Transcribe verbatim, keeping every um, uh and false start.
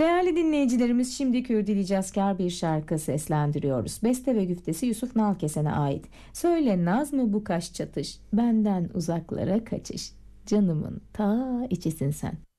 Değerli dinleyicilerimiz, şimdi Kürdili Cazkar bir şarkı seslendiriyoruz. Beste ve güftesi Yusuf Nalkesen'e ait. Söyle naz mı bu kaş çatış, benden uzaklara kaçış, canımın ta içisin sen.